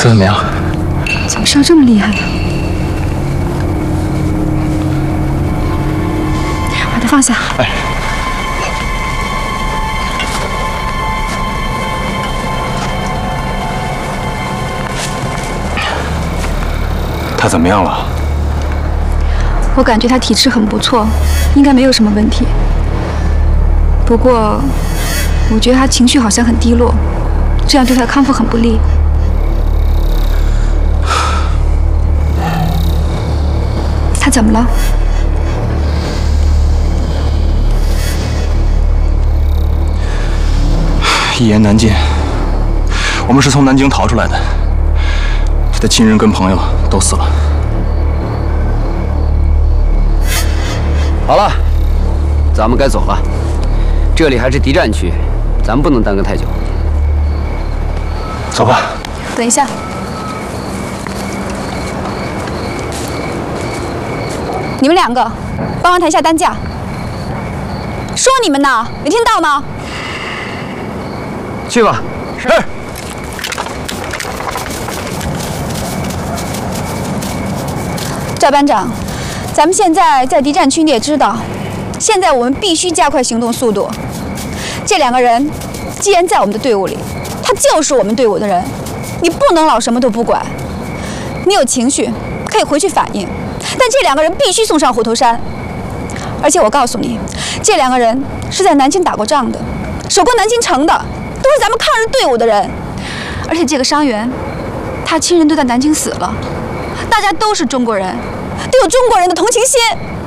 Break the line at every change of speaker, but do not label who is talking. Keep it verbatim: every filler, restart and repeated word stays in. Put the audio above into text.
怎么样？
怎么伤这么厉害啊？把他放下。
哎。他怎么样了？
我感觉他体质很不错，应该没有什么问题。不过，我觉得他情绪好像很低落，这样对他康复很不利。他怎么了？
一言难尽。我们是从南京逃出来的，他的亲人跟朋友都死了。
好了，咱们该走了。这里还是敌占区，咱们不能耽搁太久。
走吧。
等一下。你们两个，帮忙抬下担架。说你们呢，没听到吗？
去吧。是。
赵班长，咱们现在在敌占区，你也知道，现在我们必须加快行动速度。这两个人既然在我们的队伍里，他就是我们队伍的人，你不能老什么都不管。你有情绪可以回去反映，但这两个人必须送上虎头山。而且我告诉你，这两个人是在南京打过仗的，守过南京城的，都是咱们抗日队伍的人。而且这个伤员，他亲人都在南京死了，大家都是中国人，都有中国人的同情心。